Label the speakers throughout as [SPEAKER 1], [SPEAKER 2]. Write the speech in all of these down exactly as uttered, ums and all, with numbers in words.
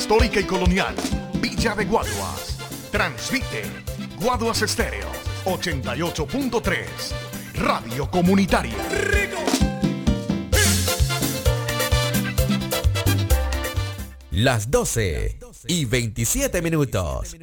[SPEAKER 1] histórica y colonial, Villa de Guaduas. Transmite Guaduas Estéreo ochenta y ocho punto tres, Radio Comunitaria.
[SPEAKER 2] Las doce y veintisiete minutos.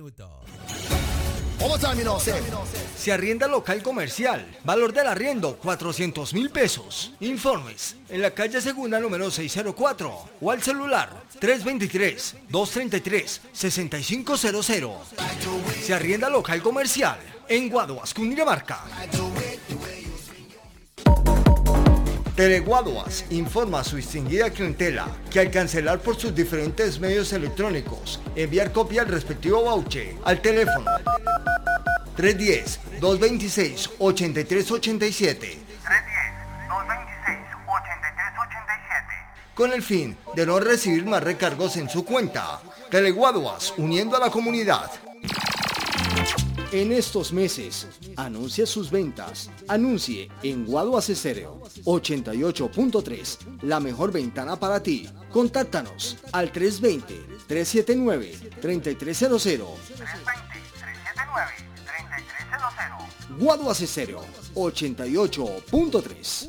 [SPEAKER 3] Se arrienda local comercial. Valor del arriendo, cuatrocientos mil pesos. Informes en la calle Segunda número seiscientos cuatro o al celular tres dos tres, dos tres tres, seis cinco cero cero. Se arrienda local comercial en Guaduas, Cundinamarca. Teleguaduas informa a su distinguida clientela que al cancelar por sus diferentes medios electrónicos, enviar copia del respectivo voucher al teléfono tres uno cero, dos dos seis, ocho tres ocho siete con el fin de no recibir más recargos en su cuenta. Teleguaduas, uniendo a la comunidad. En estos meses, anuncie sus ventas. Anuncie en Guaduas Estéreo ochenta y ocho punto tres, la mejor ventana para ti. Contáctanos al tres dos cero, tres siete nueve, tres tres cero cero. Guaduas Estéreo ochenta y ocho punto tres.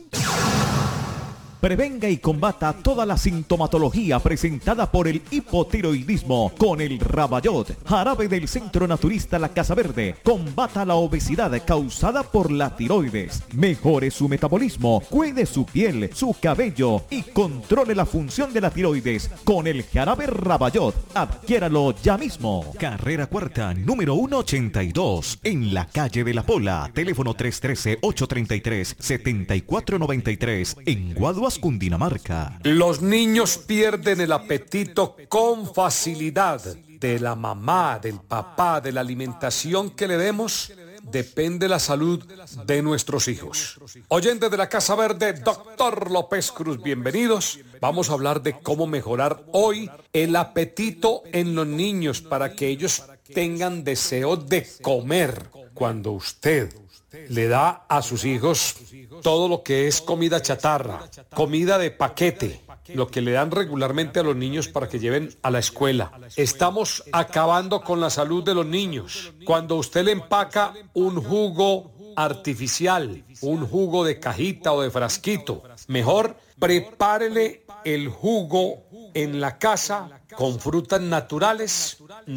[SPEAKER 4] Prevenga y combata toda la sintomatología presentada por el hipotiroidismo con el Rabayot, jarabe del Centro Naturista La Casa Verde. Combata la obesidad causada por la tiroides. Mejore su metabolismo, cuide su piel, su cabello y controle la función de la tiroides con el jarabe Rabayot. Adquiéralo ya mismo.
[SPEAKER 5] Carrera Cuarta, número ciento ochenta y dos, en la calle de La Pola. Teléfono tres uno tres, ocho tres tres, siete cuatro nueve tres, en Guaduas, Cundinamarca.
[SPEAKER 6] Los niños pierden el apetito con facilidad. De la mamá, del papá, de la alimentación que le demos, depende la salud de nuestros hijos. Oyentes de la Casa Verde, doctor López Cruz, bienvenidos. Vamos a hablar de cómo mejorar hoy el apetito en los niños para que ellos tengan deseo de comer. Cuando usted le da a sus hijos todo lo que es comida chatarra, comida de paquete, lo que le dan regularmente a los niños para que lleven a la escuela. Estamos acabando con la salud de los niños. Cuando usted le empaca un jugo artificial, un jugo de cajita o de frasquito, mejor prepárele el jugo en la casa con frutas naturales,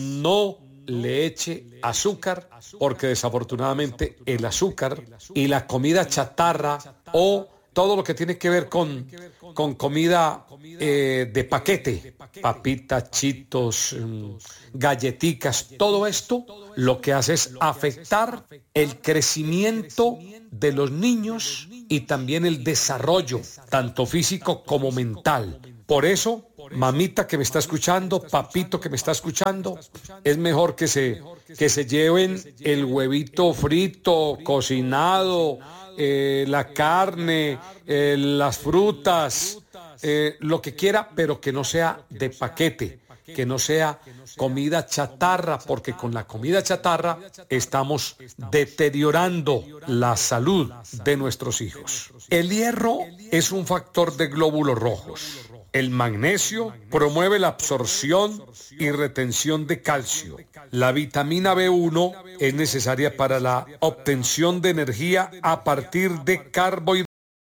[SPEAKER 6] no le eche azúcar, porque desafortunadamente el azúcar y la comida chatarra o todo lo que tiene que ver con, con comida eh, de paquete, papitas, chitos, um, galletitas, todo esto lo que hace es afectar el crecimiento de los niños y también el desarrollo, tanto físico como mental. Por eso, mamita que me está escuchando, papito que me está escuchando, es mejor que se, que se lleven el huevito frito, cocinado, eh, la carne, eh, las frutas, eh, lo que quiera, pero que no sea de paquete, que no sea comida chatarra, porque con la comida chatarra estamos deteriorando la salud de nuestros hijos. El hierro es un factor de glóbulos rojos. El magnesio promueve la absorción y retención de calcio. La vitamina B uno es necesaria para la obtención de energía a partir de carbohidratos.